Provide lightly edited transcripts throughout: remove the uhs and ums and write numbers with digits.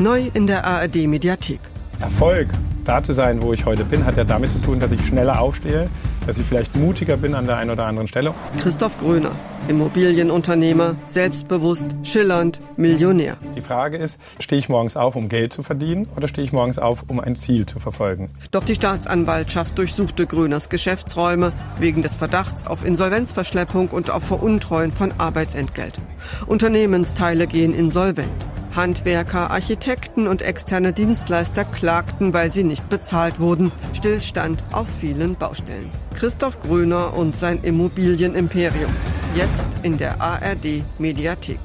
Neu in der ARD-Mediathek. Erfolg, da zu sein, wo ich heute bin, hat ja damit zu tun, dass ich schneller aufstehe, dass ich vielleicht mutiger bin an der einen oder anderen Stelle. Christoph Gröner, Immobilienunternehmer, selbstbewusst, schillernd, Millionär. Die Frage ist, stehe ich morgens auf, um Geld zu verdienen, oder stehe ich morgens auf, um ein Ziel zu verfolgen? Doch die Staatsanwaltschaft durchsuchte Gröners Geschäftsräume wegen des Verdachts auf Insolvenzverschleppung und auf Veruntreuen von Arbeitsentgelt. Unternehmensteile gehen insolvent. Handwerker, Architekten und externe Dienstleister klagten, weil sie nicht bezahlt wurden. Stillstand auf vielen Baustellen. Christoph Gröner und sein Immobilienimperium. Jetzt in der ARD-Mediathek.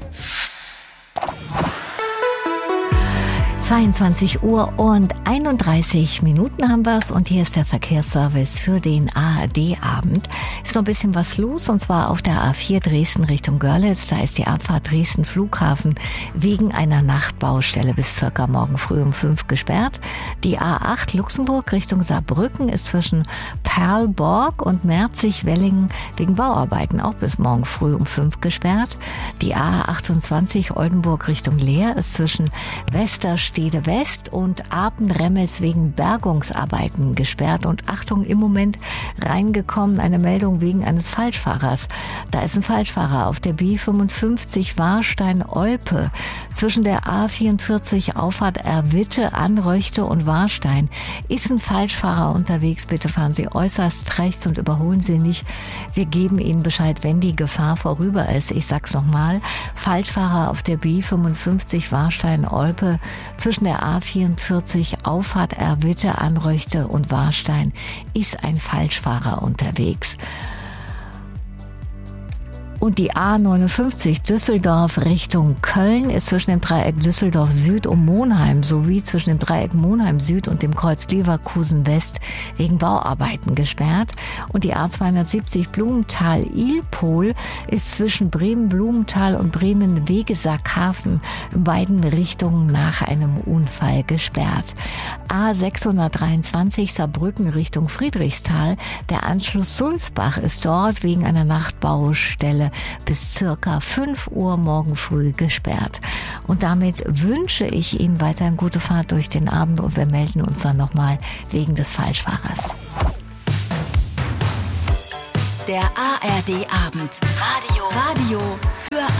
22 Uhr und 31 Minuten haben wir es und hier ist der Verkehrsservice für den ARD-Abend. Ist noch ein bisschen was los und zwar auf der A4 Dresden Richtung Görlitz. Da ist die Abfahrt Dresden Flughafen wegen einer Nachtbaustelle bis circa morgen früh um 5 gesperrt. Die A8 Luxemburg Richtung Saarbrücken ist zwischen Perlborg und Merzig-Wellingen wegen Bauarbeiten auch bis morgen früh um 5 gesperrt. Die A28 Oldenburg Richtung Leer ist zwischen Westerstede West und Apen-Remmels wegen Bergungsarbeiten gesperrt. Und Achtung, im Moment reingekommen eine Meldung wegen eines Falschfahrers. Da ist ein Falschfahrer auf der B55 Warstein-Olpe zwischen der A44 Auffahrt Erwitte, Anröchte und Warstein. Ist ein Falschfahrer unterwegs, bitte fahren Sie äußerst rechts und überholen Sie nicht. Wir geben Ihnen Bescheid, wenn die Gefahr vorüber ist. Ich sag's nochmal, Falschfahrer auf der B55 Warstein-Olpe zwischen der A44 Auffahrt Erwitte, Anröchte und Warstein ist ein Falschfahrer unterwegs. Und die A59 Düsseldorf Richtung Köln ist zwischen dem Dreieck Düsseldorf Süd und Monheim sowie zwischen dem Dreieck Monheim Süd und dem Kreuz Leverkusen West wegen Bauarbeiten gesperrt. Und die A270 Blumenthal-Ilpol ist zwischen Bremen-Blumenthal und Bremen-Wegesackhafen in beiden Richtungen nach einem Unfall gesperrt. A623 Saarbrücken Richtung Friedrichsthal. Der Anschluss Sulzbach ist dort wegen einer Nachtbaustelle bis circa 5 Uhr morgen früh gesperrt. Und damit wünsche ich Ihnen weiterhin gute Fahrt durch den Abend und wir melden uns dann nochmal wegen des Falschfahrers. Der ARD-Abend. Radio für